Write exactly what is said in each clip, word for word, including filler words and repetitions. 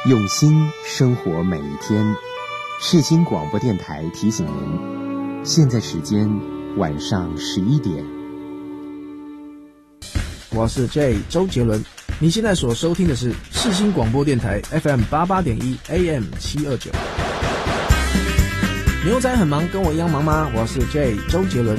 用心生活每一天。世新广播电台提醒您，现在时间晚上十一点。 我是 J 周杰伦，你现在所收听的是世新广播电台 F M 八八点一 A M 七二九。牛仔很忙，跟我一样忙吗？我是 J 周杰伦。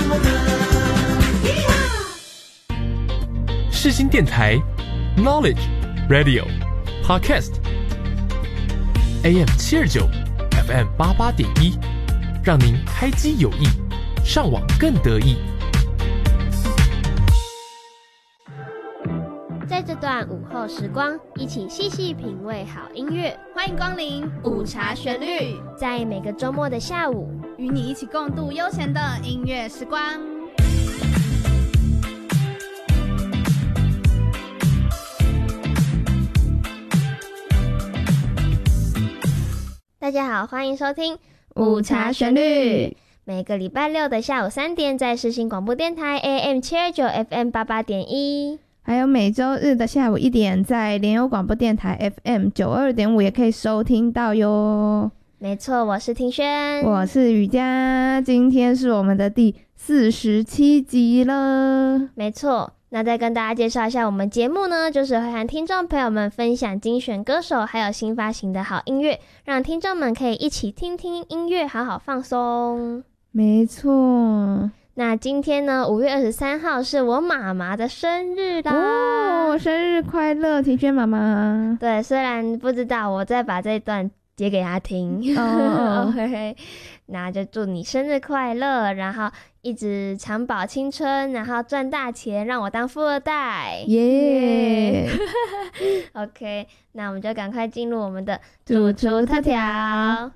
世新电台 Knowledge Radio Podcast A M 七二九 F M 八八点一，让您开机有益，上网更得意。 在这段午后时光，一起细细品味好音乐。 欢迎光临午茶旋律， 在每个周末的下午， 与你一起共度悠闲的音乐时光。 大家好，欢迎收听午茶旋律。 每个礼拜六的下午三点，在世新广播电台 A M 七二九 F M 八八点一。 还有每周日的下午一点，在联友广播电台 F M 九二点五也可以收听到哟。 没错，我是庭轩， 我是雨佳，今天是我们的第四十七集了。 没错，那再跟大家介绍一下我们节目呢，就是会和听众朋友们分享精选歌手还有新发行的好音乐，让听众们可以一起听听音乐，好好放松。 没错。 那今天呢，五月二十三号是我妈妈的生日啦！ 哦，生日快乐，庭轩妈妈。 对，虽然不知道，我再把这段截给她听。 哦 ，OK， 那就祝你生日快乐，然后一直长保青春，然后赚大钱，让我当富二代。 耶、yeah ！OK， 那我们就赶快进入我们的主厨特调。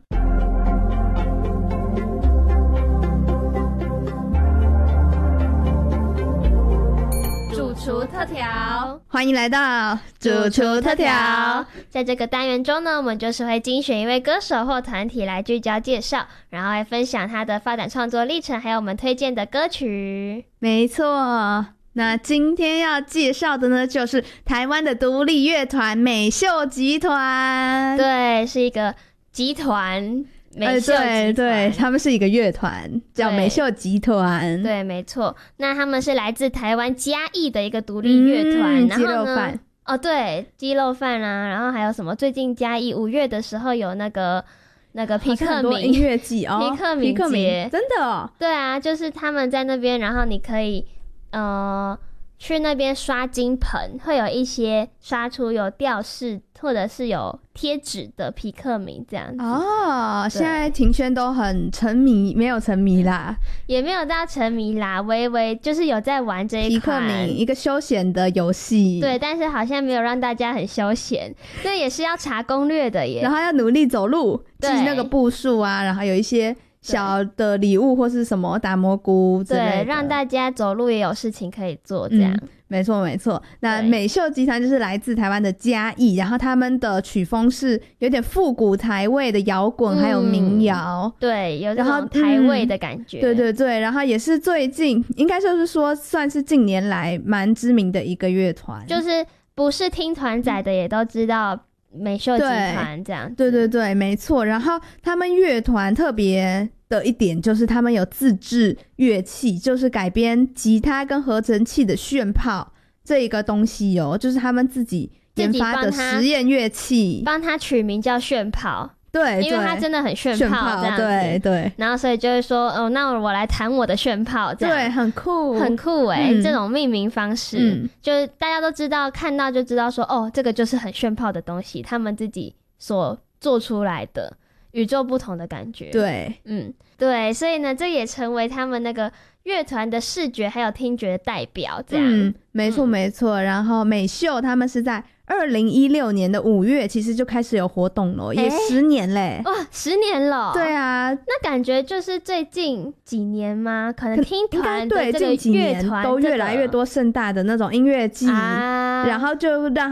主厨特调， 欢迎来到主厨特调。 在这个单元中呢，我们就是会精选一位歌手或团体来聚焦介绍，然后会分享他的发展创作历程，还有我们推荐的歌曲。 没错，那今天要介绍的呢，就是台湾的独立乐团美秀集团。 对，是一个集团。美秀集团、 呃、对对，他们是一个乐团，叫美秀集团。 对，没错。那他们是来自台湾嘉义的一个独立乐团， 嗯、 然后呢， 鸡肉饭哦，对，鸡肉饭啊，然后还有什么？最近嘉义五月的时候有那个那个皮克敏音乐季哦， 皮克敏节， 真的哦。 对啊，就是他们在那边，然后你可以呃去那边刷金盆，会有一些刷出有吊饰或者是有贴纸的皮克敏这样子哦。现在庭轩都很沉迷，没有沉迷啦， 也没有到沉迷啦，微微就是有在玩这一款皮克敏，一个休闲的游戏。 对，但是好像没有让大家很休闲，这也是要查攻略的耶。 然后要努力走路，记那个步数啊，然后有一些小的礼物或是什么打蘑菇之类的， 对，让大家走路也有事情可以做这样、 嗯、没错没错。那美秀集团就是来自台湾的嘉义，然后他们的曲风是有点复古台味的摇滚、嗯、还有民谣， 对，有这种台味的感觉、 嗯、对对对。然后也是最近应该就是说算是近年来蛮知名的一个乐团， 就是不是听团仔的也都知道美秀集团这样子。 对对对，没错。然后他们乐团特别的一点就是他们有自制乐器，就是改编吉他跟合成器的炫炮这一个东西哦，就是他们自己研发的实验乐器， 帮他取名叫炫炮。 对， 因为他真的很炫炮这样子， 对对。 然后所以就会说，哦，那我来弹我的炫炮，这样对，很酷， 很酷哎、欸嗯！这种命名方式， 嗯、 就是大家都知道，看到就知道说，哦，这个就是很炫炮的东西，他们自己所做出来的与众不同的感觉。 对， 嗯，对，所以呢，这也成为他们那个乐团的视觉还有听觉的代表，这样。 嗯，没错没错。然后美秀他们是在二零一六年的五月其实就开始有活动了，也十年嘞、欸！ 哇，十年了！ 对啊， 那感觉就是最近几年吗？可能听团的这个对近几年都越来越多盛大的那种音乐季、 啊， 然后就让他